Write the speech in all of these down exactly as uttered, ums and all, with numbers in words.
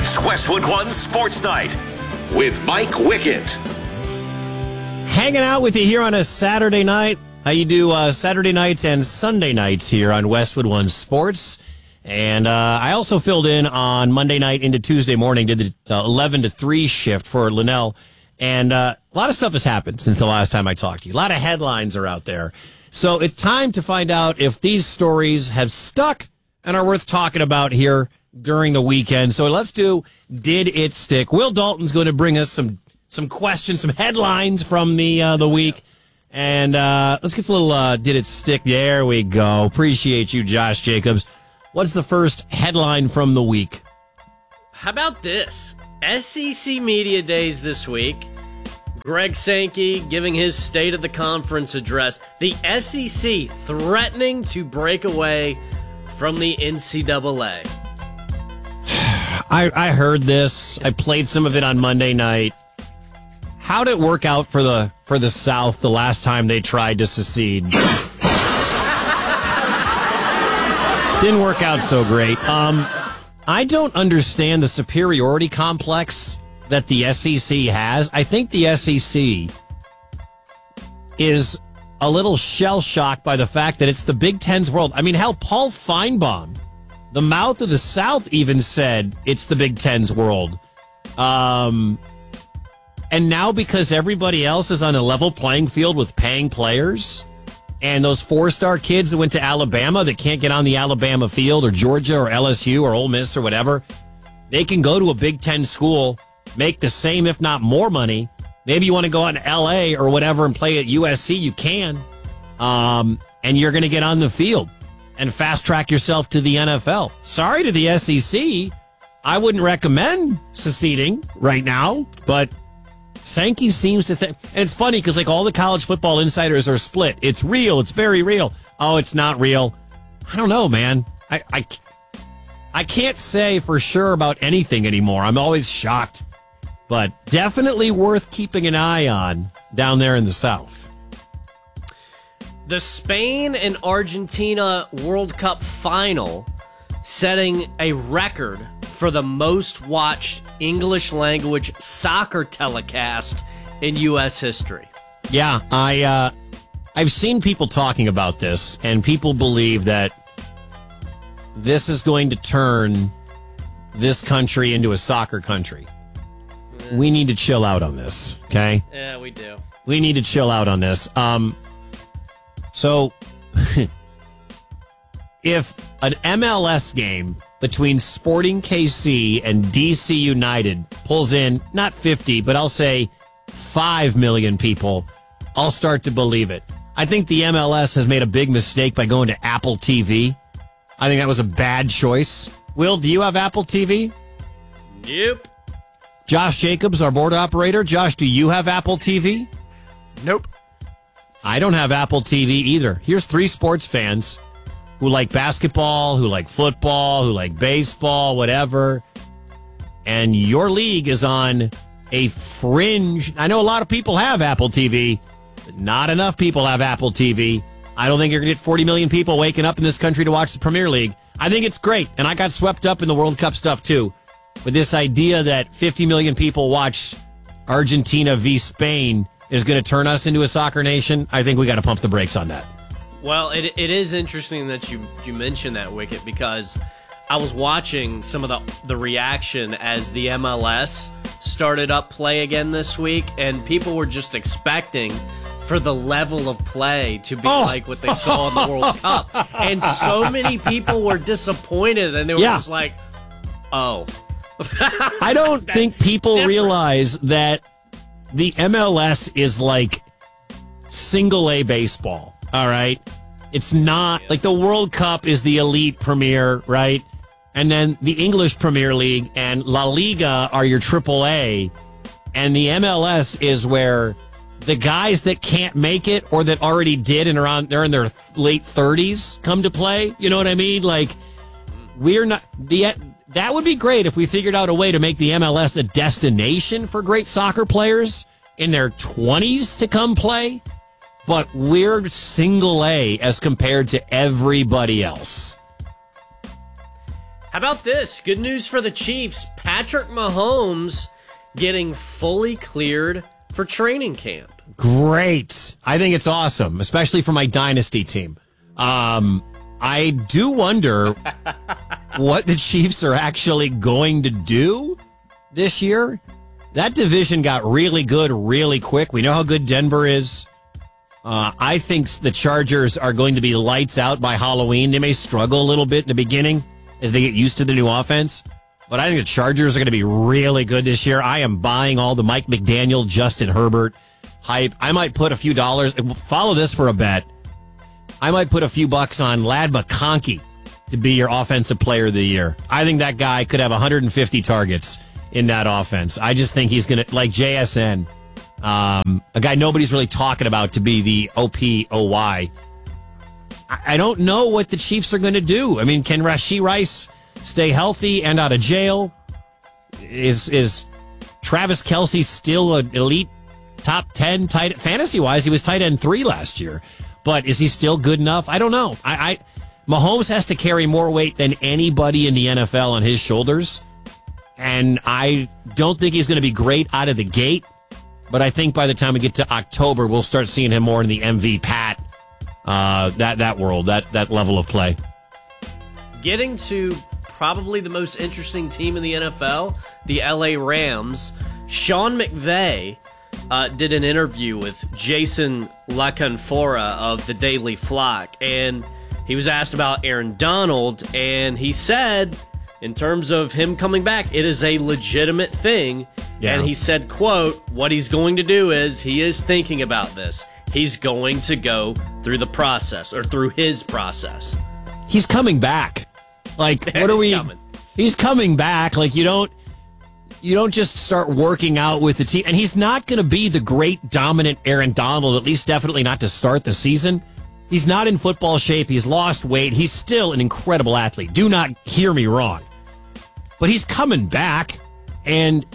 It's Westwood One Sports Night with Mike Wickett. Hanging out with you here on a Saturday night. How you do uh, Saturday nights and Sunday nights here on Westwood One Sports. And uh, I also filled in on Monday night into Tuesday morning, did the uh, eleven to three shift for Linnell. And uh, a lot of stuff has happened since the last time I talked to you. A lot of headlines are out there. So it's time to find out if these stories have stuck and are worth talking about here during the weekend. So let's do Did It Stick? Will Dalton's going to bring us some some questions, some headlines from the uh, the week. And uh, let's get a little uh, Did It Stick? There we go. Appreciate you, Josh Jacobs. What's the first headline from the week? How about this? S E C Media Days this week. Greg Sankey giving his State of the Conference address. The S E C threatening to break away from the N C double A. I, I heard this. I played some of it on Monday night. How'd it work out for the for the South the last time they tried to secede? Didn't work out so great. Um, I don't understand the superiority complex that the S E C has. I think the S E C is a little shell-shocked by the fact that it's the Big Ten's world. I mean, hell, Paul Feinbaum, the mouth of the South, even said it's the Big Ten's world. Um, and now because everybody else is on a level playing field with paying players, and those four-star kids that went to Alabama that can't get on the Alabama field, or Georgia or L S U or Ole Miss or whatever, they can go to a Big Ten school, make the same, if not more money. Maybe you want to go out in L A or whatever and play at U S C, you can. Um, and you're going to get on the field and fast-track yourself to the N F L. Sorry to the S E C. I wouldn't recommend seceding right now, but Sankey seems to think... And it's funny because like all the college football insiders are split. It's real. It's very real. Oh, it's not real. I don't know, man. I, I, I can't say for sure about anything anymore. I'm always shocked. But definitely worth keeping an eye on down there in the South. The Spain and Argentina World Cup final setting a record for the most watched English language soccer telecast in U S history. Yeah, I, uh, I've seen people talking about this, and people believe that this is going to turn this country into a soccer country. Yeah. We need to chill out on this, okay? Yeah, we do. We need to chill out on this. Um, so, if an M L S game between Sporting K C and D C United pulls in, not fifty, but I'll say five million people, I'll start to believe it. I think the M L S has made a big mistake by going to Apple T V. I think that was a bad choice. Will, do you have Apple T V? Yep. Josh Jacobs, our board operator. Josh, do you have Apple T V? Nope. I don't have Apple T V either. Here's three sports fans who like basketball, who like football, who like baseball, whatever. And your league is on a fringe. I know a lot of people have Apple T V, but not enough people have Apple T V. I don't think you're going to get forty million people waking up in this country to watch the Premier League. I think it's great, and I got swept up in the World Cup stuff too. But this idea that fifty million people watch Argentina v. Spain is going to turn us into a soccer nation, I think we got to pump the brakes on that. Well, it it is interesting that you, you mentioned that, Wicket, because I was watching some of the, the reaction as the M L S started up play again this week, and people were just expecting for the level of play to be oh. like what they saw in the World Cup. And so many people were disappointed, and they were yeah. just like, oh. I don't think people different. realize that the M L S is like single A baseball, all right? It's not, like the World Cup is the elite premier, right? And then the English Premier League and La Liga are your triple A. And the M L S is where the guys that can't make it or that already did and are on, they're in their late thirties come to play. You know what I mean? Like, we're not, the that would be great if we figured out a way to make the M L S a destination for great soccer players in their twenties to come play. But we're single A as compared to everybody else. How about this? Good news for the Chiefs. Patrick Mahomes getting fully cleared for training camp. Great. I think it's awesome, especially for my dynasty team. Um, I do wonder what the Chiefs are actually going to do this year. That division got really good really quick. We know how good Denver is. Uh, I think the Chargers are going to be lights out by Halloween. They may struggle a little bit in the beginning as they get used to the new offense. But I think the Chargers are going to be really good this year. I am buying all the Mike McDaniel, Justin Herbert hype. I might put a few dollars. Follow this for a bet. I might put a few bucks on Lad McConkey to be your offensive player of the year. I think that guy could have one hundred fifty targets in that offense. I just think he's going to, like J S N, um, a guy nobody's really talking about to be the O P O Y. I, I don't know what the Chiefs are going to do. I mean, can Rashee Rice stay healthy and out of jail? Is is Travis Kelce still an elite top ten tight fantasy wise? He was tight end three last year, but is he still good enough? I don't know. I, I Mahomes has to carry more weight than anybody in the N F L on his shoulders, and I don't think he's going to be great out of the gate. But I think by the time we get to October, we'll start seeing him more in the M V Pat, uh, that that world, that that level of play. Getting to probably the most interesting team in the N F L, the L A Rams. Sean McVay uh, did an interview with Jason LaCanfora of the Daily Flock, and he was asked about Aaron Donald, and he said, in terms of him coming back, it is a legitimate thing. Yeah. And he said, quote, what he's going to do is he is thinking about this. He's going to go through the process, or through his process. He's coming back. Like, what are we? Coming. He's coming back. Like, you don't, you don't just start working out with the team. And he's not going to be the great dominant Aaron Donald, at least definitely not to start the season. He's not in football shape. He's lost weight. He's still an incredible athlete. Do not hear me wrong. But he's coming back. And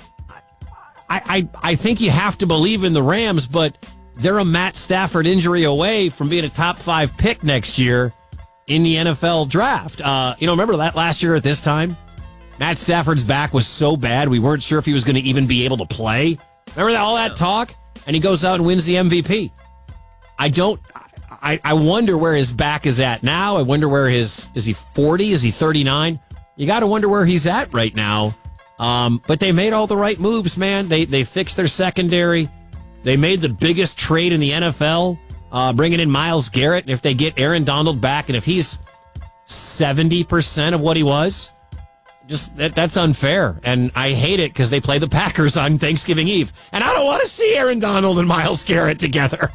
I, I, I think you have to believe in the Rams, but they're a Matt Stafford injury away from being a top five pick next year in the N F L draft. Uh, you know, remember that last year at this time? Matt Stafford's back was so bad, we weren't sure if he was going to even be able to play. Remember that, all that talk? And he goes out and wins the M V P. I don't, I, I wonder where his back is at now. I wonder where his, is he forty? Is he thirty-nine? You got to wonder where he's at right now. Um, but they made all the right moves, man. They, they fixed their secondary. They made the biggest trade in the N F L. Uh, bringing in Myles Garrett, and if they get Aaron Donald back, and if he's seventy percent of what he was, just that, that's unfair. And I hate it because they play the Packers on Thanksgiving Eve. And I don't want to see Aaron Donald and Myles Garrett together.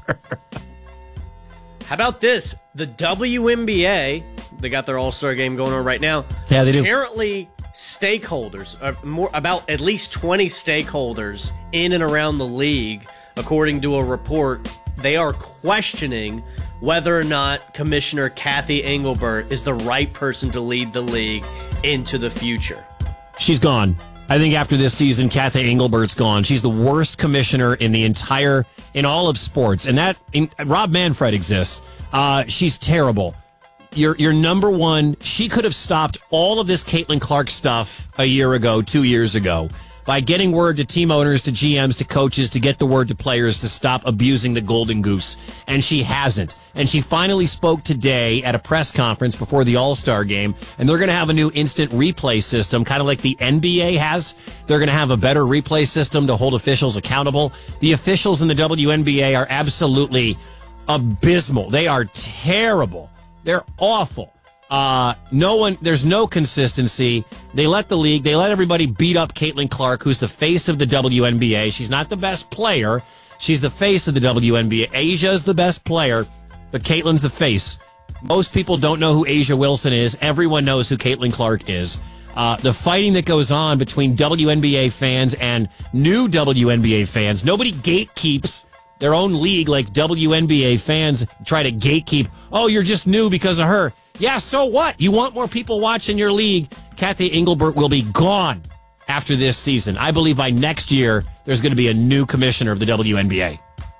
How about this? The W N B A, they got their All-Star game going on right now. Yeah, they do. Apparently, stakeholders, uh, more about at least twenty stakeholders in and around the league, according to a report, they are questioning whether or not Commissioner Kathy Engelbert is the right person to lead the league into the future. She's gone. I think after this season, Kathy Engelbert's gone. She's the worst commissioner in the entire, in all of sports. And that, in, Rob Manfred exists. Uh, she's terrible. Your, your number one, she could have stopped all of this Caitlin Clark stuff a year ago, two years ago, by getting word to team owners, to G Ms, to coaches, to get the word to players to stop abusing the golden goose. And she hasn't. And she finally spoke today at a press conference before the All-Star game, and they're going to have a new instant replay system, kind of like the N B A has. They're going to have a better replay system to hold officials accountable. The officials in the W N B A are absolutely abysmal. They are terrible. They're awful. Uh, no one, there's no consistency. They let the league, they let everybody beat up Caitlin Clark, who's the face of the W N B A. She's not the best player. She's the face of the W N B A. Asia's the best player, but Caitlin's the face. Most people don't know who Asia Wilson is. Everyone knows who Caitlin Clark is. Uh, the fighting that goes on between W N B A fans and new W N B A fans. Nobody gatekeeps their own league like W N B A fans try to gatekeep. Oh, you're just new because of her. Yeah, so what? You want more people watching your league? Kathy Engelbert will be gone after this season. I believe by next year, there's going to be a new commissioner of the W N B A.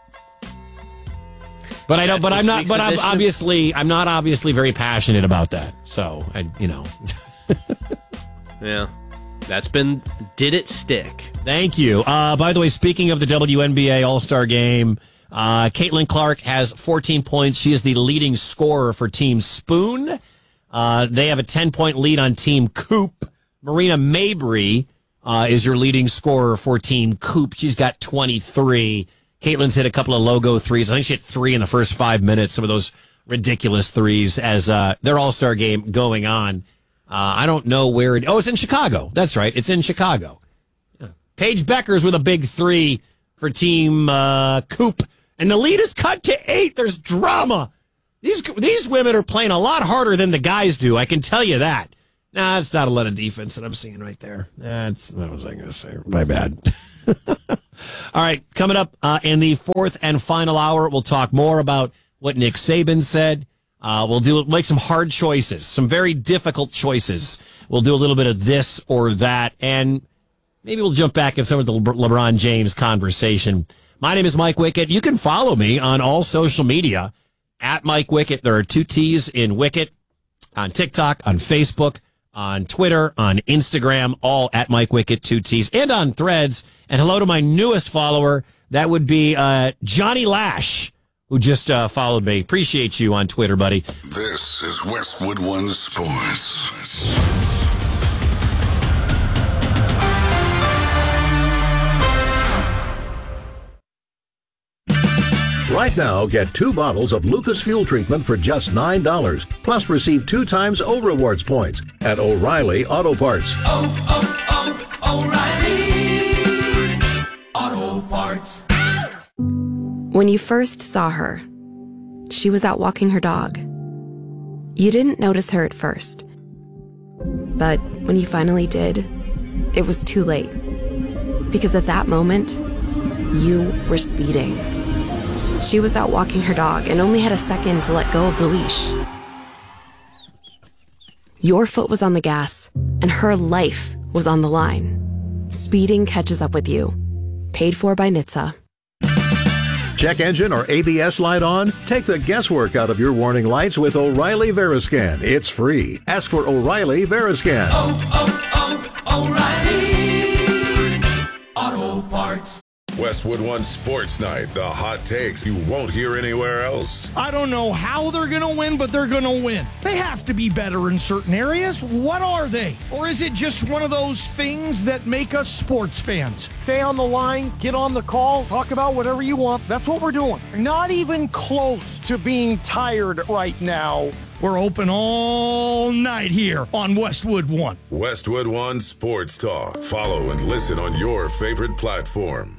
But I don't. But I'm not. But I'm obviously. I'm not obviously very passionate about that. So I, you know. Yeah. That's been, did it stick? Thank you. Uh, by the way, speaking of the W N B A All-Star Game, uh, Caitlin Clark has fourteen points. She is the leading scorer for Team Spoon. Uh, they have a ten-point lead on Team Coop. Marina Mabry uh, is your leading scorer for Team Coop. She's got twenty-three. Caitlin's hit a couple of logo threes. I think she hit three in the first five minutes, some of those ridiculous threes as uh, their All-Star Game going on. Uh, I don't know where it... Oh, it's in Chicago. That's right. It's in Chicago. Yeah. Paige Becker's with a big three for Team uh, Coop. And the lead is cut to eight. There's drama. These these women are playing a lot harder than the guys do. I can tell you that. Nah, it's not a lot of defense that I'm seeing right there. That's what was I going to say? My bad. All right, coming up uh, in the fourth and final hour, we'll talk more about what Nick Saban said. Uh, we'll do make some hard choices, some very difficult choices. We'll do a little bit of this or that, and maybe we'll jump back in some of the Le- LeBron James conversation. My name is Mike Wickett. You can follow me on all social media at Mike Wickett. There are two T's in Wickett on TikTok, on Facebook, on Twitter, on Instagram, all at Mike Wickett, two T's, and on Threads. And hello to my newest follower. That would be uh, Johnny Lash, who just uh, followed me. Appreciate you on Twitter, buddy. This is Westwood One Sports. Right now, get two bottles of Lucas Fuel Treatment for just nine dollars. Plus, receive two times O Rewards points at O'Reilly Auto Parts. Oh, oh, oh, O'Reilly Auto Parts. When you first saw her, she was out walking her dog. You didn't notice her at first. But when you finally did, it was too late. Because at that moment, you were speeding. She was out walking her dog and only had a second to let go of the leash. Your foot was on the gas, and her life was on the line. Speeding catches up with you. Paid for by N H T S A. Check engine or A B S light on? Take the guesswork out of your warning lights with O'Reilly Veriscan. It's free. Ask for O'Reilly Veriscan. Oh, oh, oh, O'Reilly Auto Parts. Westwood One Sports Night, the hot takes you won't hear anywhere else. I don't know how they're going to win, but they're going to win. They have to be better in certain areas. What are they? Or is it just one of those things that make us sports fans? Stay on the line, get on the call, talk about whatever you want. That's what we're doing. Not even close to being tired right now. We're open all night here on Westwood One. Westwood One Sports Talk. Follow and listen on your favorite platform.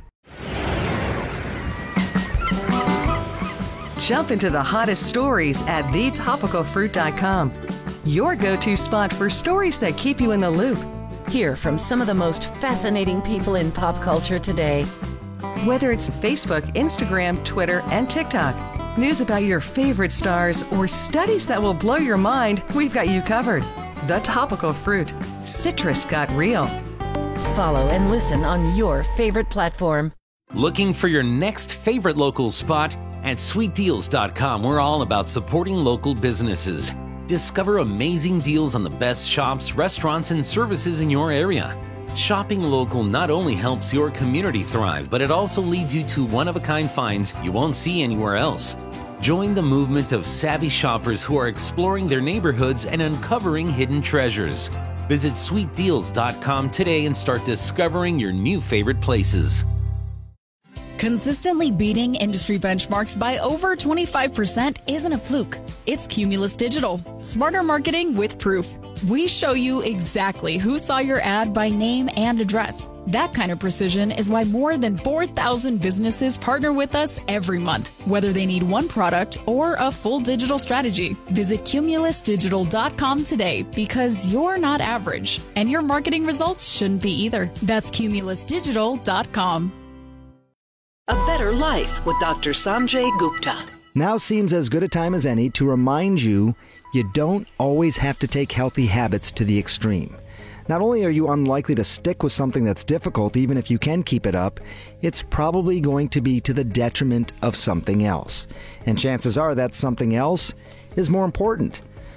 Jump into the hottest stories at the topical fruit dot com. Your go-to spot for stories that keep you in the loop. Hear from some of the most fascinating people in pop culture today. Whether it's Facebook, Instagram, Twitter, and TikTok, news about your favorite stars, or studies that will blow your mind, we've got you covered. The Topical Fruit. Citrus got real. Follow and listen on your favorite platform. Looking for your next favorite local spot? At sweet deals dot com, we're all about supporting local businesses. Discover amazing deals on the best shops, restaurants, and services in your area. Shopping local not only helps your community thrive, but it also leads you to one-of-a-kind finds you won't see anywhere else. Join the movement of savvy shoppers who are exploring their neighborhoods and uncovering hidden treasures. Visit sweet deals dot com today and start discovering your new favorite places. Consistently beating industry benchmarks by over twenty-five percent isn't a fluke. It's Cumulus Digital. Smarter marketing with proof. We show you exactly who saw your ad by name and address. That kind of precision is why more than four thousand businesses partner with us every month, whether they need one product or a full digital strategy. Visit cumulus digital dot com today because you're not average, and your marketing results shouldn't be either. That's cumulus digital dot com. A better life with Doctor Sanjay Gupta. Now seems as good a time as any to remind you you don't always have to take healthy habits to the extreme. Not only are you unlikely to stick with something that's difficult, even if you can keep it up, it's probably going to be to the detriment of something else. And chances are that something else is more important.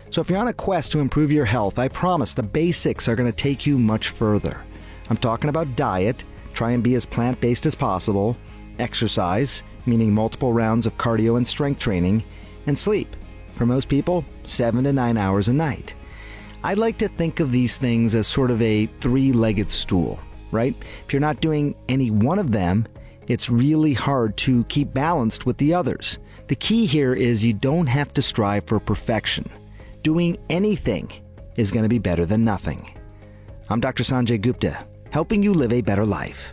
So if you're on a quest to improve your health, I promise the basics are going to take you much further. I'm talking about diet, try and be as plant-based as possible, exercise, meaning multiple rounds of cardio and strength training, and sleep. For most people, seven to nine hours a night. I like to think of these things as sort of a three-legged stool, right? If you're not doing any one of them, it's really hard to keep balanced with the others. The key here is you don't have to strive for perfection. Doing anything is going to be better than nothing. I'm Doctor Sanjay Gupta, helping you live a better life.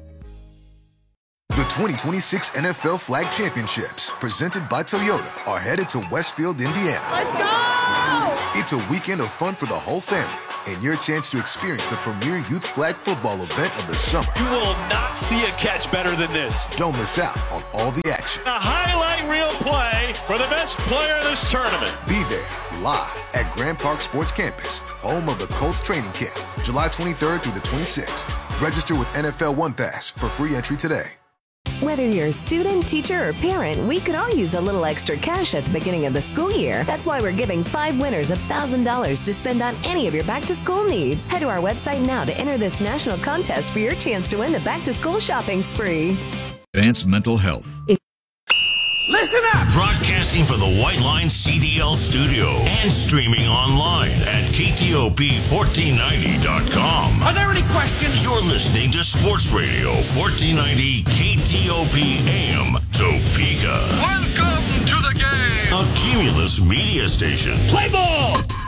The twenty twenty-six N F L Flag Championships, presented by Toyota, are headed to Westfield, Indiana. Let's go! It's a weekend of fun for the whole family, and your chance to experience the premier youth flag football event of the summer. You will not see a catch better than this. Don't miss out on all the action. A highlight reel play for the best player in this tournament. Be there, live at Grand Park Sports Campus, home of the Colts training camp, July twenty-third through the twenty-sixth. Register with N F L One Pass for free entry today. Whether you're a student, teacher, or parent, we could all use a little extra cash at the beginning of the school year. That's why we're giving five winners one thousand dollars to spend on any of your back-to-school needs. Head to our website now to enter this national contest for your chance to win the back-to-school shopping spree. Advanced Mental Health. Listen up! Broadcasting from the White Line C D L studio and streaming online at K T O P fourteen ninety dot com. Are there any questions? You're listening to Sports Radio fourteen ninety K T O P A M Topeka. Welcome to the game! A Cumulus media station. Play ball!